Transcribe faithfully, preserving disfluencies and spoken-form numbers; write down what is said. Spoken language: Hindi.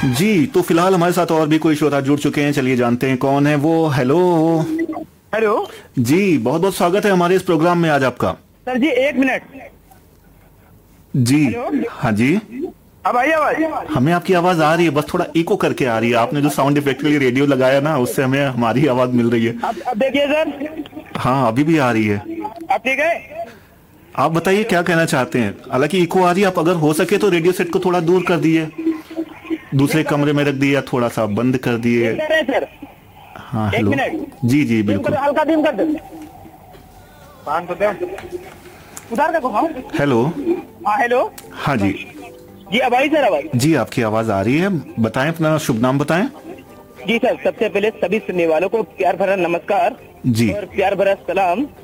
जी, तो फिलहाल हमारे साथ और भी कोई श्रोता जुड़ चुके हैं, चलिए जानते हैं कौन है वो। हेलो। हेलो जी, बहुत बहुत स्वागत है हमारे इस प्रोग्राम में आज आपका। सर जी, एक मिनट। जी। हेलो। हाँ जी, अब आई आवाज? हमें आपकी आवाज आ रही है, बस थोड़ा इको करके आ रही है। आपने जो साउंड इफेक्ट के लिए रेडियो लगाया ना, उससे हमें हमारी आवाज मिल रही है। अब अब देखिए सर, हाँ, अभी भी आ रही है। अब ठीक है। आप बताइए क्या कहना चाहते हैं। हालांकि इको आ रही है, आप अगर हो सके तो रेडियो सेट को थोड़ा दूर कर दिए, दूसरे कमरे में रख दिए या थोड़ा सा बंद कर दिए। एक मिनट सर, हाँ एक हेलो। मिनट। जी जी धीम बिल्कुल। कर, हल्का धीम कर दे। पान तो दे। उधार का घुमाओ। हेलो। हाँ हेलो। हाँ जी। जी अब आई सर आवाज? जी, आपकी आवाज आ रही है। बताएं, अपना शुभ नाम बताएं। जी सर, सबसे पहले सभी सुनने वालों को प्यार भरा नमस्कार जी। और प्यार भरा सलाम।